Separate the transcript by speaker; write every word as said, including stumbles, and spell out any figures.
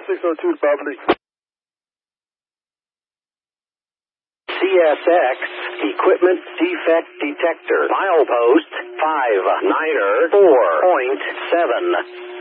Speaker 1: six oh two to Bravo Lee.
Speaker 2: C S X Equipment Defect Detector. Milepost five niner four point seven.